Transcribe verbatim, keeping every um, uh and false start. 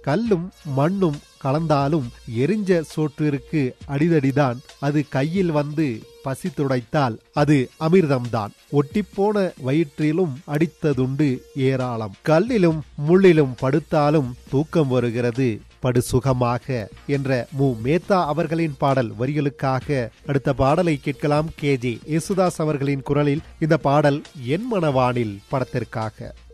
கல்லும் மண்ணும் கலந்தாலும் எரிஞ்ச சோற்றிற்கு அடிதடிதான். அது கையில் வந்து பசி துடைத்தால் அது அமிர்தம்தான். ஒட்டிப்போன வயிற்றிலும் அடித்ததுண்டு ஏராளம். கல்லிலும் முள்ளிலும் படுத்தாலும் தூக்கம் வருகிறது படு சுகமாக என்ற மு மேத்தா அவர்களின் பாடல் வரிகளுக்காக அடுத்த பாடலை கேட்கலாம். கே ஜே யேசுதாஸ் அவர்களின் குரலில் இந்த பாடல் என் மனவானில் படத்திற்காக.